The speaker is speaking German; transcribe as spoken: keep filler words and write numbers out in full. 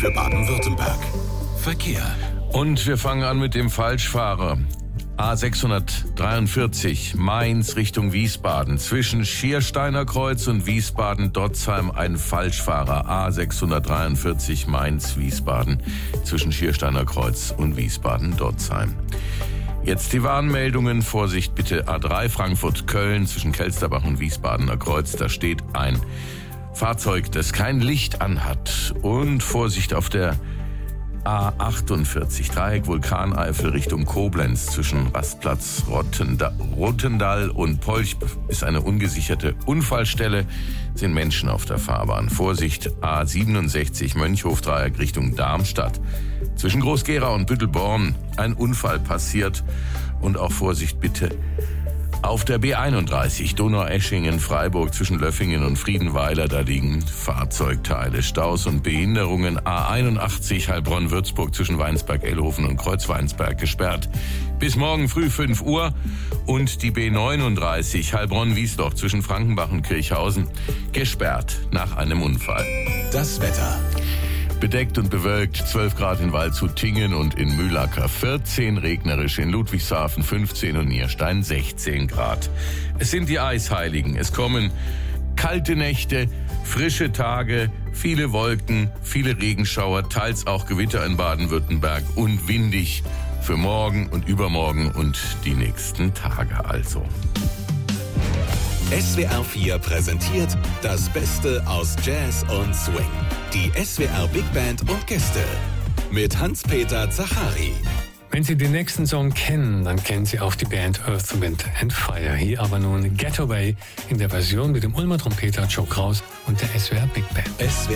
für Baden-Württemberg. Verkehr. Und wir fangen an mit dem Falschfahrer. A sechshundertdreiundvierzig Mainz Richtung Wiesbaden. Zwischen Schiersteiner Kreuz und Wiesbaden-Dotzheim ein Falschfahrer. A sechshundertdreiundvierzig Mainz-Wiesbaden. Zwischen Schiersteiner Kreuz und Wiesbaden-Dotzheim. Jetzt die Warnmeldungen. Vorsicht bitte. A drei Frankfurt-Köln zwischen Kelsterbach und Wiesbadener Kreuz. Da steht ein Fahrzeug, das kein Licht anhat. Und Vorsicht auf der A achtundvierzig, Dreieck Vulkaneifel Richtung Koblenz. Zwischen Rastplatz Rottenda- Rotendal und Polch ist eine ungesicherte Unfallstelle, sind Menschen auf der Fahrbahn. Vorsicht, A siebenundsechzig Mönchhof Dreieck Richtung Darmstadt. Zwischen Groß-Gerau und Büttelborn ein Unfall passiert. Und auch Vorsicht bitte auf der B einunddreißig Donaueschingen-Freiburg zwischen Löffingen und Friedenweiler, da liegen Fahrzeugteile, Staus und Behinderungen. A einundachtzig Heilbronn-Würzburg zwischen Weinsberg-Ellhofen und Kreuzweinsberg gesperrt bis morgen früh fünf Uhr. Und die B neununddreißig Heilbronn-Wiesloch zwischen Frankenbach und Kirchhausen gesperrt nach einem Unfall. Das Wetter. Bedeckt und bewölkt, zwölf Grad in Waldshut-Tingen und in Mühlacker vierzehn, regnerisch in Ludwigshafen fünfzehn und Nierstein sechzehn Grad. Es sind die Eisheiligen. Es kommen kalte Nächte, frische Tage, viele Wolken, viele Regenschauer, teils auch Gewitter in Baden-Württemberg und windig für morgen und übermorgen und die nächsten Tage also. S W R vier präsentiert das Beste aus Jazz und Swing. Die S W R Big Band und Gäste mit Hans-Peter Zachari. Wenn Sie den nächsten Song kennen, dann kennen Sie auch die Band Earth, Wind and Fire. Hier aber nun Getaway in der Version mit dem Ulmer Trompeter Joe Kraus und der S W R Big Band. S W R